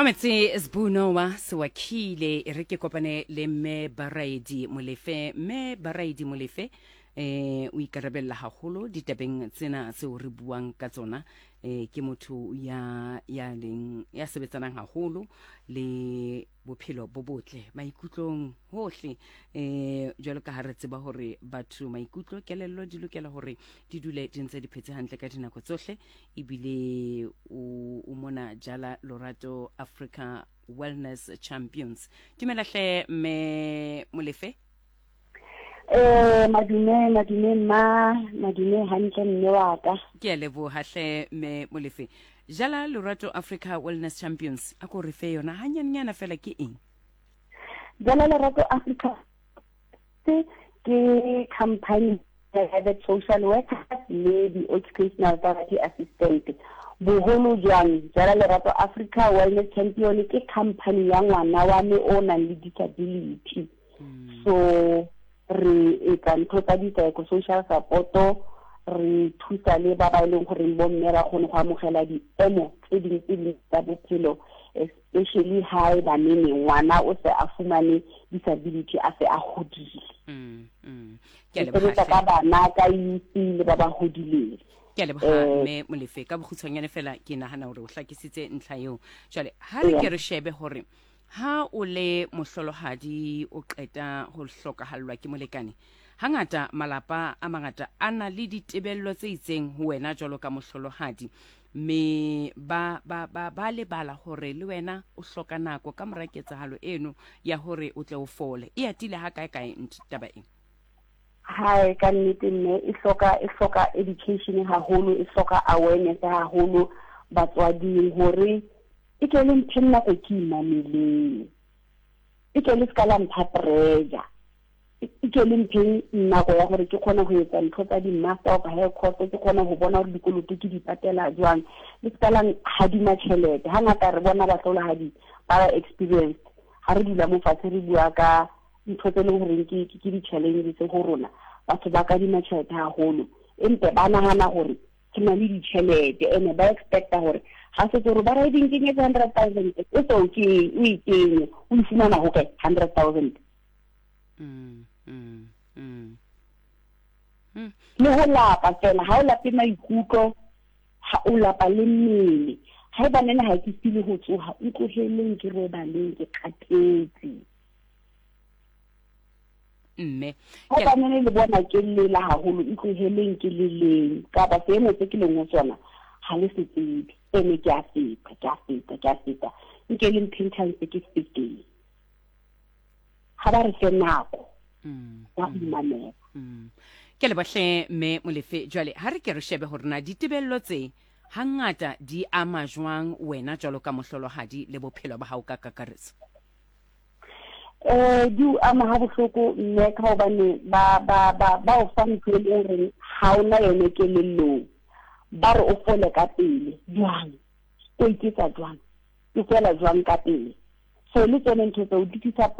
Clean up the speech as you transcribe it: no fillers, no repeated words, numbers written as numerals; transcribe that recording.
Mametsi Sbuno wa Sewakhile re ke kopane le mme Baraidi Molefe o ikarabella haholo ditabeng tsena tseo re buang ka tsona ke motho ya sebetsanang haholo le bophelo bo botle maikutlong hohle jwalo ka ha re tseba hore batho maikutlo kelello di lokela hore di dule di ntse di phetse hantle ka dinako tsohle ebile o mona Jala Lorato Africa Wellness Champions dimelahle me Molefe Madume hantle mme wa ka ke a leboha hle me Molefe Jala Lorato Africa Wellness Champions a ko re fe yona hanyanyana fela ke eng Jala Lorato Africa ke company ya social worker le di occupational therapy assistant boholo jwang Jala Lorato Africa Wellness Champion ke company ya ngwana wa me o nang le disability so re etsa ntho tsa di-psychosocial support re thusa le ba ba leng gore bo mme ra kgone go amogela diemo tse dingwe tsa bophelo especially high ba nene ngwana o se a fumane disability a se a hodile ke le ka bana ka itse le ba ba hodileng ke le ba me Molefe ka bogutshwanyane fela ke nahana hore o hlakisitse ntlha eo jwale ha re ke re shebe hore ha o le mohlolohadi o qeta ho hlokahallwa ke molekane hangata malapa a mangata ana le ditebello tse itseng ho wena jwalo ka mohlolohadi me ba lebala hore le wena o hloka nako ka mora ketsahalo eno ya hore o tle o fole e atile ha kae taba eng hai ka nnete mme e hloka education haholo e hloka awareness haholo batswadi hore e ke le ntshena go ke imameleng e ke le skala mpha pressure e ke le mpeng nako ya gore ke khona go etsa ntho tsa di master of high course ke khona go bona gore dikoloto ke di patela jwang le skala ha di matšhelete ha ngata re bona ba tlola ha di ba experience ha re dula mo fatshe re bua ka ntho tse le gore ke di challenge tse go rona batho ba ka di matšhelete haholo empe ba nagana gore ke na le ditšhelete ene ba expecta gore ha se gore ba re dinke 100,000 e so ke o itenye o fumana ho kae 100,000 le ho lapa fela ha o lape maikutlo ha o lapa le mmele ha ba nene ha ke sile ho tsoha o tloheleng ke re baleng ke kgatetse mme ha ba nene le bona ke lela haholo o tloheleng ke leleng ka ba se mo tse ke leng ho tsona ha le se tsebe ene ke a feta nke le mpintshantse ke feteng ha ba re se nako wa imamela ke le bahle me Molefe jwale ha re ke re shebe hore na ditebello tse hangata di ama jwang wena jwalo ka mohlolohadi le bophelo ba hao ka kakaretso di ama ha bohloko mme ka hobane ba o fa ntho e leng gore ha ona yone kelellong ba re o fole ka pele jwang o iketsa jwang o fela jwang ka pele so le tsone ntho tse o di